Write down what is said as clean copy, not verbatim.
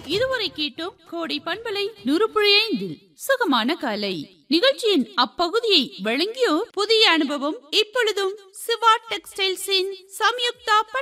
இதுவரை கேட்டோம் கோடை பண்பலை 100.5 சுகமான காலை நிகழ்ச்சியின் அப்பகுதியை வழங்கியோர் புதிய அனுபவம் இப்பொழுதும் சிவா டெக்ஸ்டைல்ஸின் சம்யுக்தா